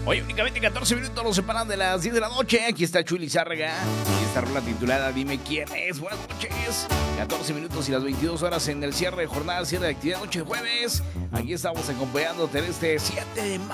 Hoy únicamente 14 minutos nos separan de las 10 de la noche. Aquí está Chuy Lizárraga y esta rola titulada Dime quién es. Buenas noches. 14 minutos y las 22 horas en el cierre de jornada, cierre de actividad, noche de jueves. Aquí estamos acompañándote en este 7 de